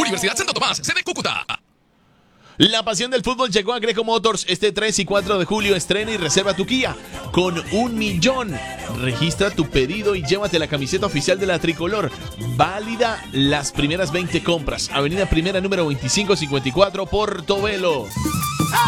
Universidad Santo Tomás, sede Cúcuta. La pasión del fútbol llegó a Greco Motors este 3 y 4 de julio. Estrena y reserva tu Kia con 1 millón. Registra tu pedido y llévate la camiseta oficial de la tricolor. Válida las primeras 20 compras. Avenida Primera número 2554, Portobelo.